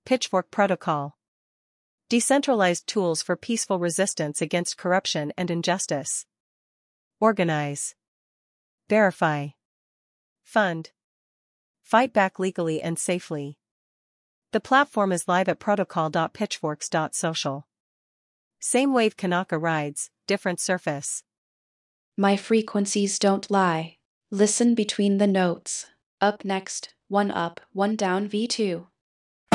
Pitchfork Protocol. Decentralized tools for peaceful resistance against corruption and injustice. Organize. Verify. Fund. Fight back legally and safely. The platform is live at protocol.pitchforks.social. Same wave Kanaka rides, different surface. My frequencies don't lie. Listen between the notes. Up next, one up, one down V2.